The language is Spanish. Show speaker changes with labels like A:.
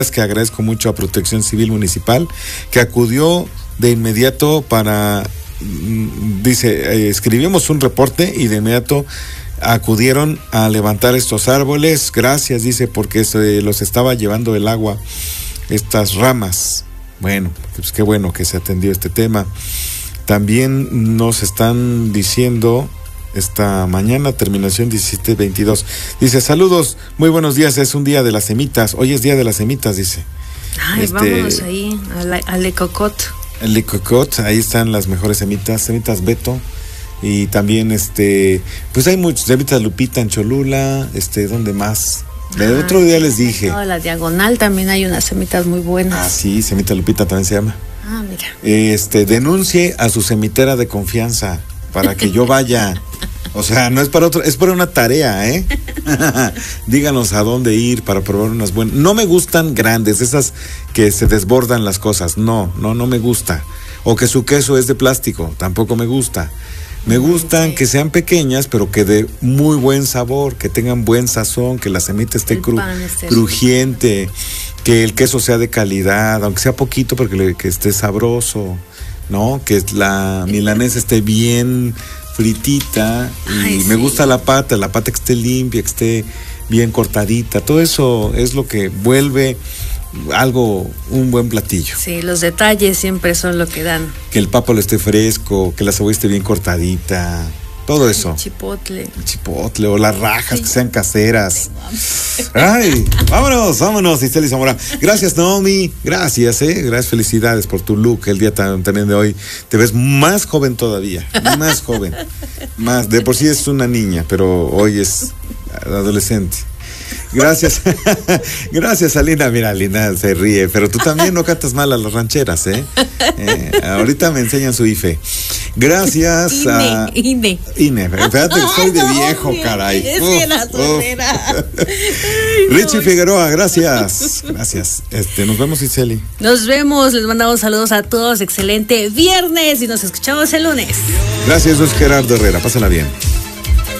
A: Es que agradezco mucho a Protección Civil Municipal, que acudió de inmediato para, dice, escribimos un reporte y de inmediato acudieron a levantar estos árboles. Gracias, dice, porque se los estaba llevando el agua, estas ramas. Bueno, pues qué bueno que se atendió este tema. También nos están diciendo esta mañana, terminación 1722. Dice, saludos, muy buenos días, es un día de las semitas. Hoy es día de las semitas, dice.
B: Ay, vámonos ahí, al Ecocot.
A: El Ecocot, ahí están las mejores semitas Beto. Y también, pues hay muchas, semitas Lupita en Cholula, ¿dónde más? El otro día les dije.
B: No, la Diagonal también hay unas semitas muy buenas.
A: Ah, sí, semita Lupita también se llama.
B: Ah, mira.
A: Denuncie a su semitera de confianza para que yo vaya. O sea, no es para otro, es para una tarea, ¿eh? Díganos a dónde ir para probar unas buenas. No me gustan grandes, esas que se desbordan las cosas. No me gusta. O que su queso es de plástico, tampoco me gusta. Me gustan que sean pequeñas, pero que de muy buen sabor, que tengan buen sazón, que la semita esté crujiente, que el queso sea de calidad, aunque sea poquito, porque que esté sabroso, ¿no? Que la milanesa esté bien fritita. Y me gusta la pata que esté limpia, que esté bien cortadita. Todo eso es lo que vuelve un buen platillo.
B: Sí, los detalles siempre son lo que dan.
A: Que el pápalo esté fresco, que la cebolla esté bien cortadita, todo eso.
B: El
A: chipotle o las rajas que sean caseras. Ay, vámonos, Iseli Zamora. Gracias, Naomi, gracias, felicidades por tu look el día también de hoy. Te ves más joven todavía, más joven. Más, de por sí es una niña, pero hoy es adolescente. Gracias, gracias, Alina. Mira, Alina se ríe, pero tú también no cantas mal a las rancheras, ahorita me enseñan su IFE. Gracias
B: INE.
A: Espérate que estoy de viejo, caray.
B: Es la soltera.
A: Richie Figueroa, gracias. Nos vemos, Iseli.
B: Nos vemos, les mandamos saludos a todos. Excelente viernes y nos escuchamos el lunes.
A: Gracias, Luis Gerardo Herrera. Pásala bien.